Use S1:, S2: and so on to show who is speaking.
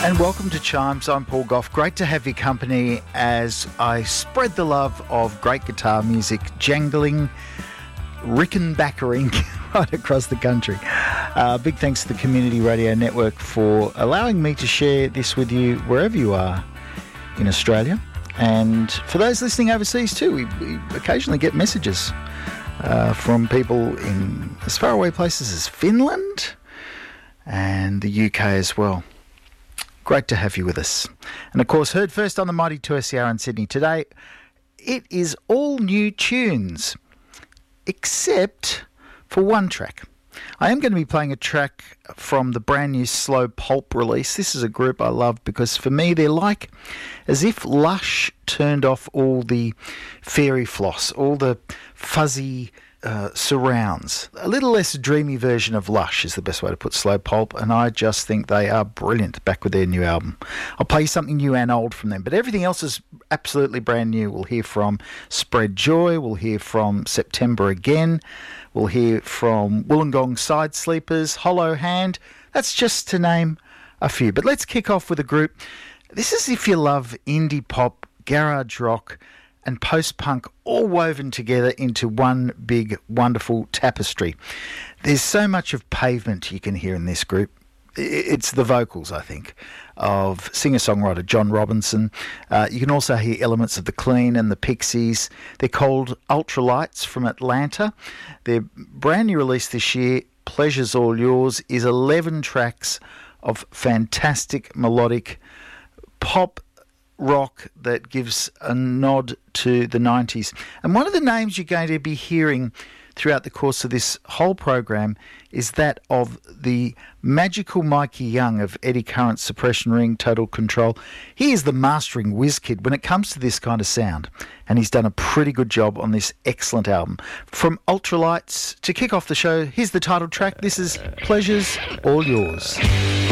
S1: And welcome to Chimes. I'm Paul Gough. Great to have your company as I spread the love of great guitar music, jangling, rickenbackering right across the country. Big thanks to the Community Radio Network for allowing me to share this with you wherever you are in Australia. And for those listening overseas too, we occasionally get messages from people in as far away places as Finland and the UK as well. Great to have you with us. And of course, heard first on the mighty 2SER in Sydney today, it is all new tunes, except for one track. I am going to be playing a track from the brand new Slow Pulp release. This is a group I love because for me they're like as if Lush turned off all the fairy floss, all the fuzzy surrounds. A little less dreamy version of Lush is the best way to put Slow Pulp, and I just think they are brilliant back with their new album. I'll play something new and old from them, but everything else is absolutely brand new. We'll hear from Spread Joy, we'll hear from September Again, we'll hear from Wollongong Side Sleepers, Hollow Hand. That's just to name a few. But let's kick off with a group. This is if you love indie pop, garage rock, and post-punk all woven together into one big, wonderful tapestry. There's so much of Pavement you can hear in this group. It's the vocals, I think, of singer-songwriter John Robinson. You can also hear elements of The Clean and the Pixies. They're called Ultralights from Atlanta. Their brand new release this year, Pleasure's All Yours, is 11 tracks of fantastic melodic pop rock that gives a nod to the 90s. And one of the names you're going to be hearing throughout the course of this whole program is that of the magical Mikey Young of Eddie Current's Suppression Ring, Total Control. He is the mastering whiz kid when it comes to this kind of sound, and he's done a pretty good job on this excellent album. From Ultralights, to kick off the show, here's the title track. This is Pleasure's All Yours.